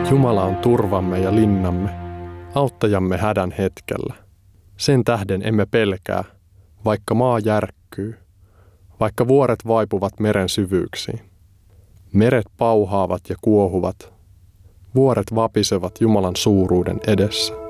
Jumala on turvamme ja linnamme, auttajamme hädän hetkellä. Sen tähden emme pelkää, vaikka maa järkkyy, vaikka vuoret vaipuvat meren syvyyksiin. Meret pauhaavat ja kuohuvat, vuoret vapisevat Jumalan suuruuden edessä.